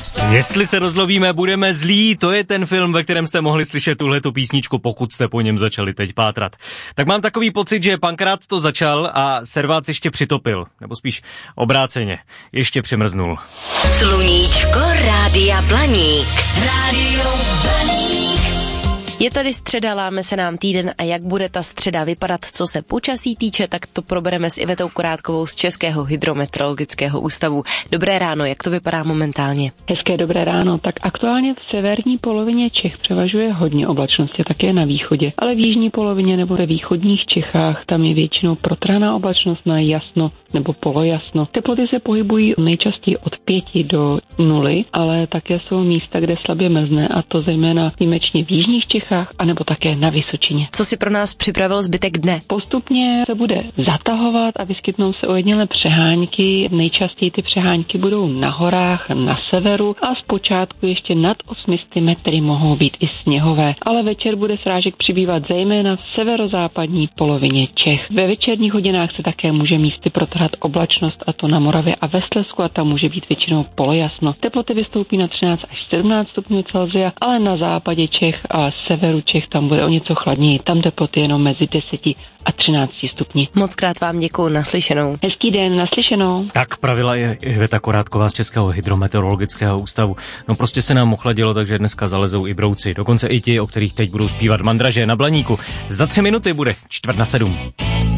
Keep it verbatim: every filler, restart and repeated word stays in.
Jestli se rozlobíme, budeme zlí, to je ten film, ve kterém jste mohli slyšet tuhletu písničku, pokud jste po něm začali teď pátrat. Tak mám takový pocit, že Pankrác to začal a Servác ještě přitopil, nebo spíš obráceně, ještě přemrznul. Sluníčko Rádia Blaník. Rádio Blaník. Je tady středa, láme se nám týden a jak bude ta středa vypadat, co se počasí týče, tak to probereme s Ivetou Korátkovou z Českého hydrometeorologického ústavu. Dobré ráno, jak to vypadá momentálně? Hezké dobré ráno. Tak aktuálně v severní polovině Čech převažuje hodně oblačnosti, také na východě, ale v jižní polovině nebo ve východních Čechách tam je většinou protrhaná oblačnost na jasno nebo polojasno. Teploty se pohybují nejčastěji od pěti do nuly, ale také jsou místa, kde slabě mrzne, a to zejména výjimečně v jižních Čechách anebo také na Vysočině. Co si pro nás připravil zbytek dne? Postupně se bude zatahovat a vyskytnou se ojedinělé přehánky. Nejčastěji ty přehánky budou na horách, na severu a zpočátku ještě nad osmi sty metry mohou být i sněhové. Ale večer bude srážek přibývat zejména v severozápadní polovině Čech. Ve večerních hodinách se také může místy protrhat oblačnost, a to na Moravě a ve Slezsku, a tam může být většinou polojasno. Teploty vystoupí na třináct až sedmnáct stupňů Celsia, ale na západě Čech a severu Čech tam bude o něco chladněji. Tam teploty jenom mezi deseti a třinácti stupni. Moc krát vám děkuju, naslyšenou. Hezký den, naslyšenou. Tak pravila je Iveta Korátková z Českého hydrometeorologického ústavu. No prostě se nám ochladilo, takže dneska zalezou i brouci. Dokonce i ti, o kterých teď budou zpívat mandraže na Blaníku. Za tři minuty bude čtvrt na sedm.